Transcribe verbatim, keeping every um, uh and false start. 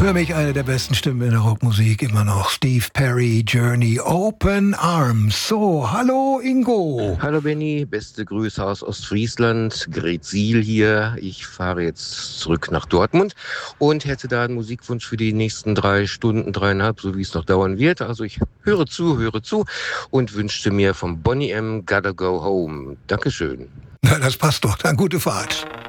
Für mich eine der besten Stimmen in der Rockmusik immer noch. Steve Perry, Journey, Open Arms. So, hallo Ingo. Hallo Benny, beste Grüße aus Ostfriesland. Gretsiel hier. Ich fahre jetzt zurück nach Dortmund und hätte da einen Musikwunsch für die nächsten drei Stunden, dreieinhalb, so wie es noch dauern wird. Also ich höre zu, höre zu und wünschte mir vom Boney M. Gotta Go Home. Dankeschön. Na, das passt doch. Dann gute Fahrt.